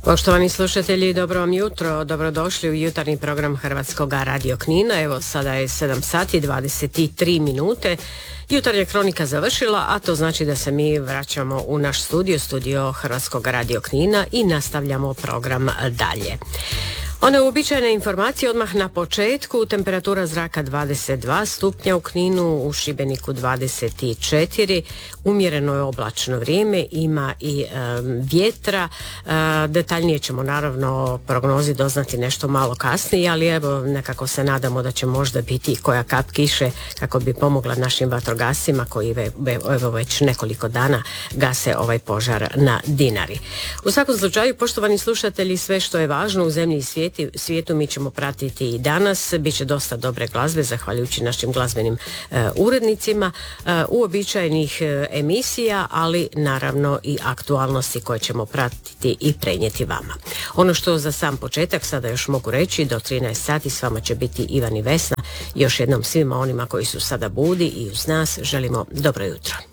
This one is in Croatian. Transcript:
Poštovani slušatelji, dobro vam jutro, dobrodošli u jutarnji program Hrvatskog radio Knina. Evo sada je 7 sati 23 minute. Jutarnja kronika završila, a to znači da se mi vraćamo u naš studio Hrvatskog radio Knina i nastavljamo program dalje. One uobičajene informacije odmah na početku. Temperatura zraka 22 stupnja u Kninu, u Šibeniku 24, umjereno je oblačno vrijeme, ima i vjetra. Detaljnije ćemo naravno o prognozi doznati nešto malo kasnije, ali evo nekako se nadamo da će možda biti i koja kap kiše kako bi pomogla našim vatrogascima koji evo već nekoliko dana gase ovaj požar na Dinari. U svakom slučaju, poštovani slušatelji, sve što je važno u zemlji i svijetu mi ćemo pratiti i danas. Biće dosta dobre glazbe zahvaljujući našim glazbenim urednicima, uobičajenih emisija, ali naravno i aktualnosti koje ćemo pratiti i prenijeti vama. Ono što za sam početak sada još mogu reći, do 13 sati s vama će biti Ivan i Vesna. Još jednom svima onima koji su sada budi i uz nas želimo dobro jutro.